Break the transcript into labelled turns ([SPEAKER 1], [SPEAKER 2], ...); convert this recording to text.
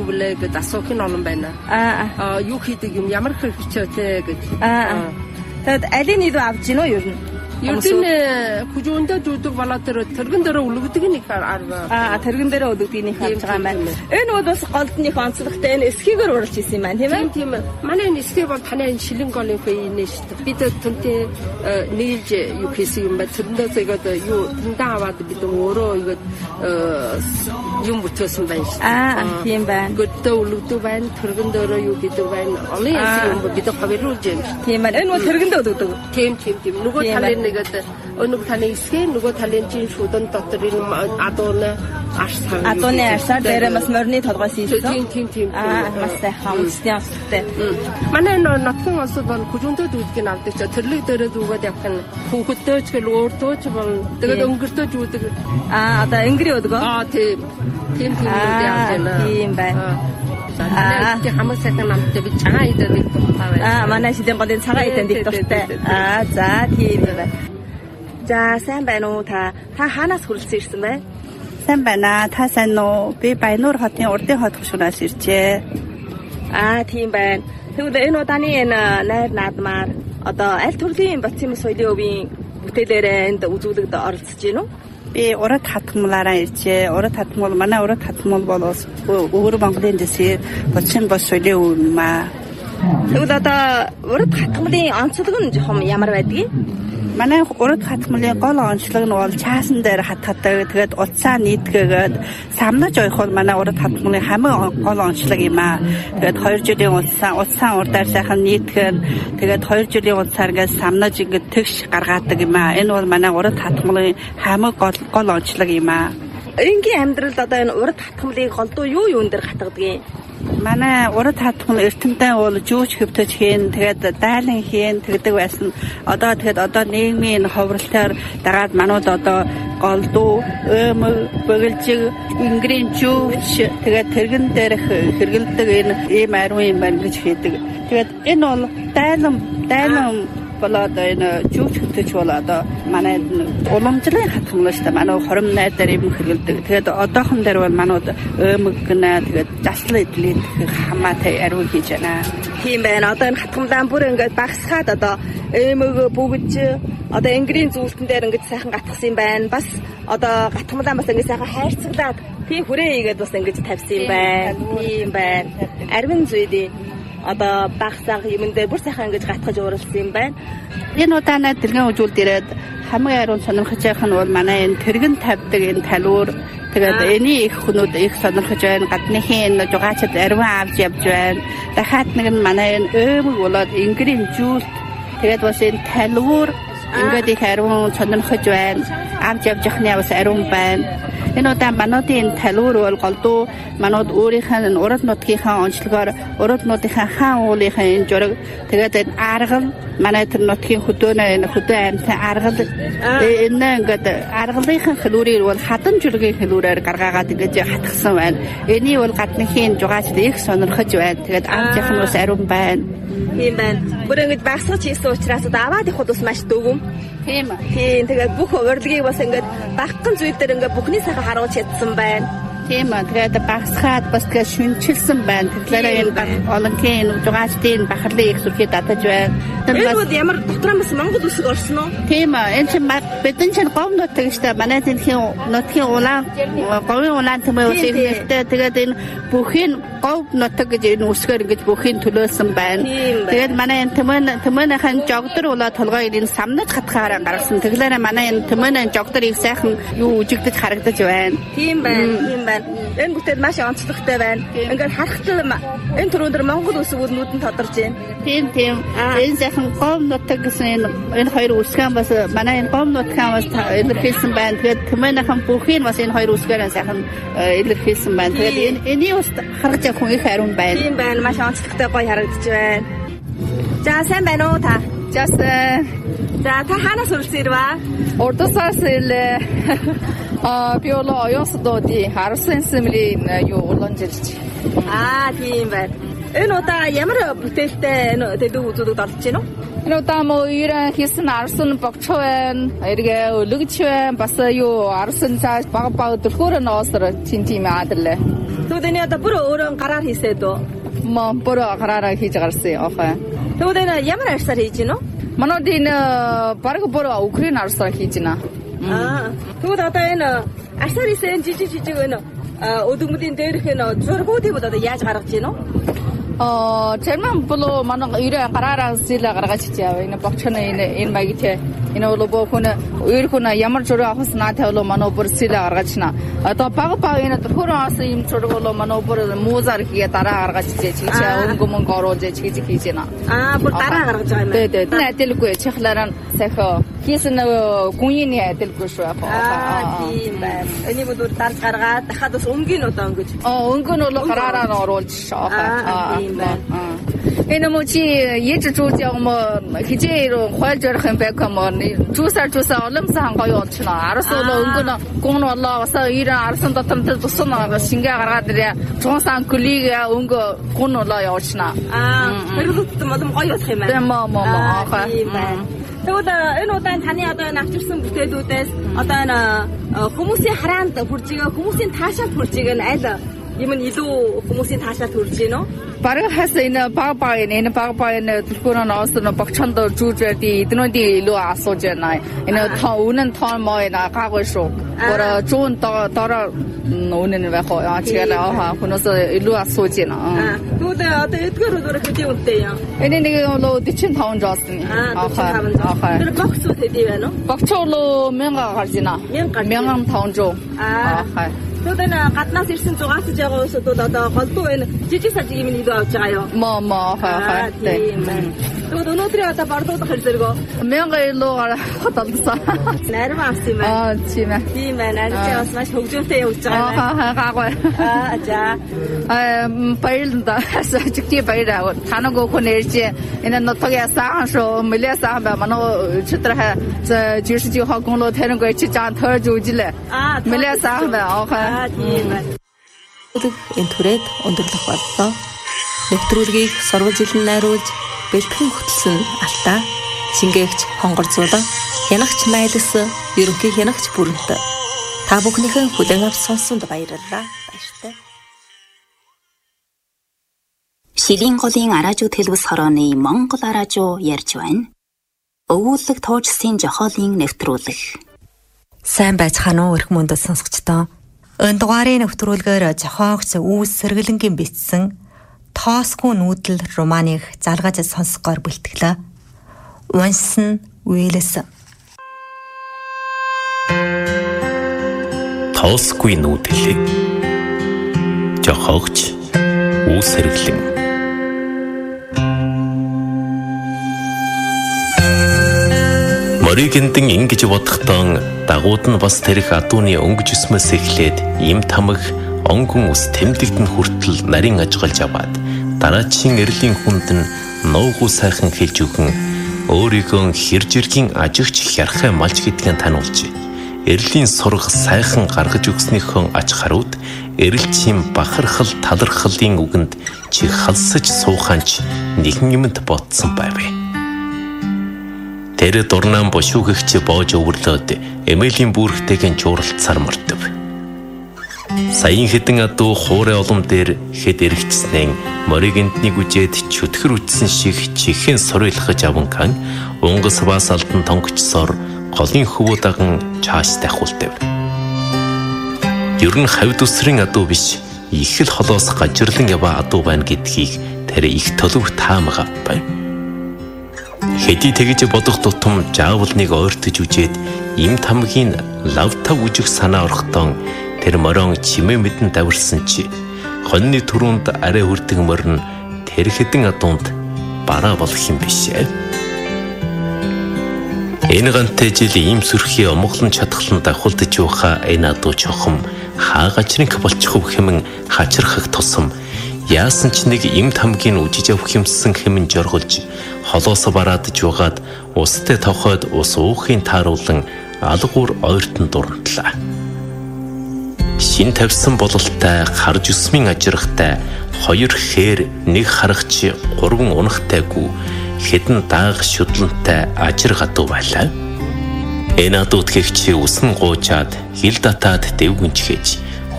[SPEAKER 1] юу блэ гэж асуух нь олон байна. Юу хийдэг юм ямар хэрэгчтэй гэж.
[SPEAKER 2] Тэгэд алийг нь авч гинөө юу юм?
[SPEAKER 1] Юу тийм хүжүүндээ дүүдэг болоо тэргэн дээр үлгдэг нэг арга.
[SPEAKER 2] Тэргэн дээр үлгдэг нэг авч байгаа юм байна. Энэ бол бас голдны онцлогтой энэ эсхийгээр уралж исэн юм байна тийм ээ?
[SPEAKER 1] Тийм. Манай энэ эсхий бол таны шилэн голын хөөе шүү дээ. Бид түнтэй нийлж юу хийсэн юм бэ? Тэрэндээс игээд юу тэндээ аваад бид өөрөө игээд юм бүтээсэн байна шүү дээ.
[SPEAKER 2] Тийм байна.
[SPEAKER 1] Гөлтөө үлгдэг байна. Тэргэн дээр юу гэдэг байна. Олон юм бид хавируулж байна.
[SPEAKER 2] Тийм байна. Энэ бол тэргэндээ үлгдэг.
[SPEAKER 1] Тийм. Нөгөө талын өнөг таны эсхий нөгөө талын чин шүдэн дотор энэ
[SPEAKER 2] адууны арсаар дээр бас морины толгойс ийсэн.
[SPEAKER 1] Тийм.
[SPEAKER 2] Маш сайхан үнэтэй.
[SPEAKER 1] Манай нотхон осод бол хүжүүндөө дүүдгийг авдаг ч тэрлэг дээрээ дүүгээд явах нь хүүхэдтэй ч гэл өөртөө ч бол тэгээд өнгөртөө дүүдэг.
[SPEAKER 2] Одоо өнгөрөө өдгөө.
[SPEAKER 1] Тийм явж байна.
[SPEAKER 2] Тийм байна.
[SPEAKER 1] Тэг хамаг сайхан намтай би цагаан идэх дуртай байна.
[SPEAKER 2] Манай шидэн голын цагаан идэх дуртай. За тийм байна. За сайн байна уу та хаанаас хүрэлцэн ирсэн бэ?
[SPEAKER 3] Сайн байна. Та сайн уу? Би Баянуур хотын Урдын хот гүшүүнээс иржээ.
[SPEAKER 2] Тийм байна. Тэгвэл энэ удааны энэ найр наадмаар одоо аль төрлийн Батцын соёлын өвийн бүтээлээрээ энд үзүүлэгт оролцож байна уу?
[SPEAKER 3] Би урд хатгамлаараа иржээ. Урд хатгамл манай урд хатгамл бол өвөр Монголын дэсээр Батцын бос соёлын өв юм аа.
[SPEAKER 2] Тэгвэл одоо урд хатгамлын онцлог нь жоохон ямар байдгийг?
[SPEAKER 3] Манай урд хатгамлын гол онцлог нь бол чаасан дээр хатгадаг. Тэгээд утсаа нийтгээгээд самнаж ойх бол манай урд хатгамлын хамгийн гол онцлог юм аа. Тэгээд 2 жилийн утсаа урдаар сайхан нийтгээд тэгээд 2 жилийн утсаар ингээд самнаж ингээд тэгш гаргаадаг юм аа. Энэ бол манай урд хатгамлын хамгийн гол онцлог юм аа.
[SPEAKER 2] Энгийн амьдралд одоо энэ урд хатгамлыг голдуу юун дээр хатгадаг юм?
[SPEAKER 3] Манай урд хатгамл эртэмтэй бол жүүч хөвтөж хийн тэгээд дайлан хийн тэгдэг байсан. Одоо нийгмийн ховролтоор дагаад манууд одоо голдуу, өмг, бөглжиг, ингрийн жүүч тэгээд тэргэн дээр хэрэгэлдэг энэ ийм ариун юм байна гэж хийдэг. Тэгээд энэ бол дайлан болоод энэ жүүч хөвтөж бол одоо манай уламжлалын хатгамл шүү дээ. Манай хором найд дээр юм хэрэгэлдэг. Тэгээд одоохон дээр бол манууд өмг гэнэ тэгээд заслан идлээ хамаатай ариун хийж байна.
[SPEAKER 2] Тийм байна. Одоо энэ хатгамлаан бүр ингээд багсгаад одоо өмг бүгж одоо ингрийн зүйлтэн дээр ингээд сайхан гатгсан юм байна. Бас одоо гатгамлаан бас ингээд сайхан хайрцаглаад тийм хүрээ игээд бас ингээд тавьсан юм байна. Тийм байна. Ариун зүйдээ одоо багсаах юм дээр бүр сайхан ингэж гатгаж ууралсан юм байна.
[SPEAKER 3] Энэ удаанаа тэргийн үзүүлэлт ирээд хамгийн ариун сонирхож явах нь бол манай энэ тэргэн тавьдаг энэ талуур. Тэгээд эний их хүнүүд их сонирхож байна. Гадныхын энэ жугаачд ариун авч явж байна. Дахиад нэг нь манай энэ өмг болоод ингрийн жүүлт. Тэгээд бас энэ талуур ингээд их ариун сонирхож байна. Авч явж явахны бас ариун байна. Энэ удаа мануудын талуур бол голдуу манууд өөрийнхөө урд нутгийнхаа онцлогоор урд нутгийнхаа хаан уулынхаа энэ жураг тэгээд энэ аргал манай тэр нутгийн хөдөө амьтан аргал энэ ингээд аргалынхаа хэлүүрээр бол хадан жургийн хэлүүрээр гаргаагаад ингэж хатгсан байна. Эний бол гадныхын жугаачд их сонирхож байна. Тэгээд авч явах нь бас ариун байна.
[SPEAKER 2] Тийм байна. Бүр ингэж багсаж хийсэн учраас одоо аваад явах бас маш дөвгөн.
[SPEAKER 3] Тийм.
[SPEAKER 2] Тэгээд бүх урилгыг бас ингэж багхан зүйл дээр ингэж бүхний сайхан харуулж чадсан байна.
[SPEAKER 3] Тийм аа. Тэгээд багсгаад бас тэгээд шүнчилсэн байна. Тэгэхээр энэ олонхын жугаачдын бахарлын их сүрхий датаж байна.
[SPEAKER 2] Энэ бол ямар дотроо бас Монгол үсэг орсон уу?
[SPEAKER 3] Тийм аа. Энэ чинь бидний чинь гов нутаг шүү дээ. Манай нутгийн улаан говийн улаан төмөө үсэг нэртэй. Тэгээд энэ бүхний гов нутаг гэж энэ үсгээр ингэж бүхний төлөөлсөн байна. Тэгээд манай энэ төмөөнийхэн жогдор улаа толгой энэ самнаж хатгаараа гаргасан. Тэгэхээр манай энэ төмөөнийн жогдорыг сайхан юу үжигдэж харагдаж байна.
[SPEAKER 2] Тийм байна. Энэ бүтээл маш онцлогтой байна. Ингээд харахад энэ түрүүндэр Монгол үсэг нүдэнд тодорж байна.
[SPEAKER 3] Тийм. Энэ сайхан гов нутаг гэсэн энэ хоёр үсгэн бас манай энэ гов нутгийн бас илэрхийлсэн байна. Тэгээд төмөөнийхэн бүхний бас энэ хоёр үсгээр сайхан илэрхийлсэн байна. Тэгээд энийг бас харж явах хүн их ариун байна.
[SPEAKER 2] Тийм байна. Маш онцлогтой гоё харагдаж байна. За сайн байна уу та? За та хаанаас уралсан ирвэ?
[SPEAKER 4] Урдсаас ирлээ. Би бол оюусдуудын харсан сэмлийн юу уланжилж.
[SPEAKER 2] Тийм байна. Энэ удаа ямар бүтээлтэй энэ төдөв үзүүлэгт орж байна уу?
[SPEAKER 4] Энэ удаа мөн ирэн хийсэн арсан богч байна. Эргээ өлөгч байна. Бас юу арсан цааш баг өдөрхөөр ноосор тийм аадрлаа.
[SPEAKER 2] Тэгвэл энэ одоо бүр өөрөө гараар хийсэй дөө.
[SPEAKER 4] 뭐 보러 가라라 хийж гарсан охоо.
[SPEAKER 2] Тэгвэл энэ ямар арьсаар хийж гинөө?
[SPEAKER 4] Манайд энэ бараг боро Украин арсаар хийж байна.
[SPEAKER 2] Тэгвэл одоо энэ арьсаар хийсэн жижиг энэ өдөгмөдийн дээрх энэ зургуудыг одоо яаж гаргаж гинөө?
[SPEAKER 4] Черман болоо манай ирээ гараараа сила гаргаж чияваа. Энэ богчны энэ магитэ энэ болоо хүн өөрхөн ямар зураг авахс наатай болоо манай бүр сила гаргаж чина. Одоо баг энэ төрхөөс юм зураг болоо манай бүр муузар хийгээ дараа гаргаж чиж өнгө мөнгө оруулж хийж байна.
[SPEAKER 2] Бүр дараа гаргаж байгаа юм байна.
[SPEAKER 4] Дээ. Найдэлгүй чехларан сахио хийсэн гүний найдэлгүй шүү.
[SPEAKER 2] Тийм байна. Энийг бүр дарж гаргаад дахиад бас өнгөний одоо өнгөж.
[SPEAKER 4] Өнгө нь болоо гараараа оруулж шоо. Энэ мөчи ээж жуулж мо хижээро хойлж орох юм байх юм уу? Жуусаар оломсан гоё болчихно. Арас болоо өнгө нь гүн болоо бас ирэн арсан дотор тусан шингээ гаргаад ирээ. Жуунсан кулиг өнгө гүн болоо явуулчихна.
[SPEAKER 2] Хэрэглэлт модом гоё болох юм байна. Тийм байна. Тэгвэл энэ удаа таны одоо энэ авчирсан бүтээлүүдээс одоо энэ хүмүүсийн хараанд хүрж байгаа хүмүүсийн таашаалд хүрж байгаа нь аль юм нь илүү хүмүүсийн таашаалд хүрж байна уу?
[SPEAKER 4] Бараг хас энэ баг энэ төлхөөрөө ноосны багчанд жууж байдгийг эднүүдийн илүү асууж байна. Энэ үнэн тоон моо энэ гаггүй шүү. Гора жуун дороо үнэн байх уу? Чигээр хүмүүс илүү асууж байна.
[SPEAKER 2] Тэгвэл одоо эдгээр өөр хэдийн үнэтэй юм?
[SPEAKER 4] Энэ нэг бол 45 жаасны.
[SPEAKER 2] Тэр бокс үү хэдий байна уу?
[SPEAKER 4] Бокс бол 1000 гарч байна. 1500.
[SPEAKER 2] Тэгвэл энэ гаднаас ирсэн зугаацж байгаа хүмүүсд одоо голдуу энэ жижиг сажиг юм илүү авч байгаа юу?
[SPEAKER 4] Мо.
[SPEAKER 2] Тийм байна. Тэгвэл өнөөдрийн одоо борлуулах хэрэглэргөө
[SPEAKER 4] 1000 илүү хадгалсан.
[SPEAKER 2] Нарийн авсан юм байна. Тийм байна. Нарийн бас маш хөгжөөнтэй явж байгаа юм байна.
[SPEAKER 4] Гаггүй. Баярлалаа. Сажигти баяраа. Танаа хүн ирж энэ нотогийн саан шо мэлэсаа ба манай читрха жишжи хагонлоо тэрнгөө чи жан төрж үжилээ. Мэлэсаа ба
[SPEAKER 2] тийм байна.
[SPEAKER 5] Энэ түрээд өндөрлөх боллоо. Нэвтрүүлгийг сурвалжилан найруулж бэлтгэн хөтлсөн Алтаа, шингээгч хонгорцуулан, хянагч Майлс, ерөнхий хянагч Бүрэнт. Та бүхнийхэн хүлээн авч сонссонд баярлалаа. Баяртай.
[SPEAKER 6] Шилийн голын араажууд хэлбэс хорооны Монгол араажуу ярьж байна. Өвүүлэг туужсын жохоолын нэвтрүүлэг.
[SPEAKER 5] Сайн байцгаана уу эрх мөндөд сонсогчдоо. Энэ дугаарын нэвтрүүлгээр зохиогч Үүс Сэргэлэнгийн бичсэн Тоосгүй нүүдэл романыг залгаж сонсгоор бэлтгэлээ. Уншсан Уэлэс.
[SPEAKER 7] Тоосгүй нүүдэл. Зохиогч Үүс Сэргэлэн. Моригэнтэн ингэж бодохдоо дагууд нь бас тэрх адууны өнгөж өсмөөс эхлээд им тамх онгон ус тэмдэгдэн хүртэл нарийн ажиглаж аваад дараачийн эрлийн хүнд нь нуугу сайхан хэлж өгөн өөрийгөө хэр жиргийн ажигч хярхай малж гэдгийг таниулж эрлийн сурах сайхан гаргаж өгснөөхөө ач харууд эрэл чим бахархал талархлын үгэнд чи халсаж сууханч нэгэн юмд ботсон байвэ. Тэр дурнаан бошуугэгч боож өвөрлөөд эмээлийн бүрхтэйгэн жууралцсаар мартав. Саяын хэдэн адуу хуурай олон дээр хэд эргэжснэн моригэнтнийг үжээд чөтгөр үтсэн шиг чихэн сурийлгаж аванхан унгас бас алдан тонгочсоор голын хөвөө даган чааш тахуултав. Ер нь хавьд үсрийн адуу биш, их л холоос гажирлан яваа адуу байна гэдгийг тэр их төлөв таамаг авбай. Хэдий тэгж бодох тутам жаавлныг ойртож үжээд им тамгийн лавтав үжих санаа орохдоо тэр морон чимээ мэдэн давирсан чи хоньны түрүүнд арай хүрдэг морин тэр хэдэн адуунд бараа болох юм биш ээ. Энэ гантай жил им сүрхий омглон чадхлан давхулдаж явахаа энэ адуу чохом хаагачрынх болчих хэмэн хачирхах тусам яасан ч нэг им тамгийн үжиж явах юмсан хэмэн жоргулж холоос бараадж угаад устай тохойд ус уухын тааруулан алгуур ойртон дурамтлаа. Шин тавьсан бололтой харж үсмийн ажирхтай хоёр хээр нэг харагч гурван унахтайгүй хэдэн дааг шудлантай ажир гадуу байлаа. Энэ адууд гэгч үсэн гуучаад хил татаад дэвгүнчгээж